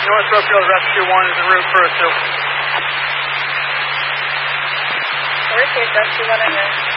North Brookfield Rescue 1 is en route for a 2. Rescue 1 in here.